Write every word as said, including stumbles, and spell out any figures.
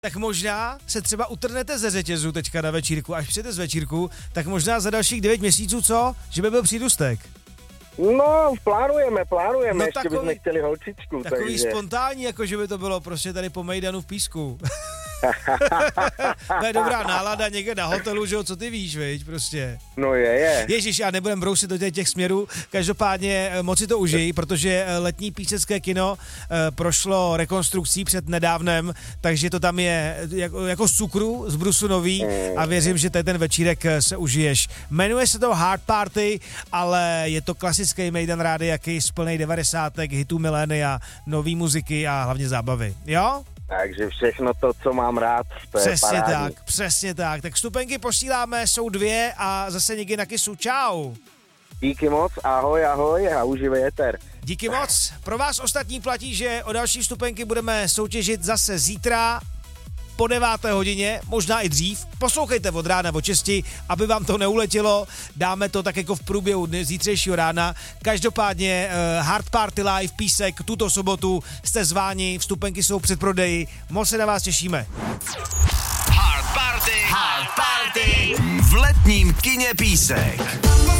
tak možná se třeba utrhnete ze řetězu teďka na večírku, až přijete z večírku, tak možná za dalších devět měsíců co? Že by byl přírůstek. No, plánujeme, plánujeme, No ještě takový- bychom chtěli holčičku, Takový takže... spontánní, jako že by to bylo prostě tady po mejdanu v písku. To je dobrá nálada někde na hotelu, že jo, co ty víš, viď, prostě. No je, je. Ježíš, já nebudem brousit do těch, těch směrů, každopádně eh, moc si to užij, protože eh, letní písecké kino eh, prošlo rekonstrukcí před nedávnem, takže to tam je eh, jako, jako z cukru, z brusu nový a věřím, že ten večírek eh, se užiješ. Jmenuje se to Hard Party, ale je to klasický Mejdan Rádia, jaký z plnej devadesátek, hitů milénia, nový muziky a hlavně zábavy, jo? Takže všechno to, co mám rád, to je Přesně parádní. tak, přesně tak. Tak vstupenky posíláme, jsou dvě a zase někdy na kysu. Čau. Díky moc, ahoj, ahoj a uživej éter. Díky moc. Pro vás ostatní platí, že o další vstupenky budeme soutěžit zase zítra po deváté hodině, možná i dřív. Poslouchejte od rána od česti, aby vám to neuletělo. Dáme to tak jako v průběhu dne, zítřejšího rána. Každopádně uh, Hard Party Live, Písek, tuto sobotu jste zváni, vstupenky jsou před prodeji. Moc se na vás těšíme. Hard Party, Hard Party v letním kině Písek.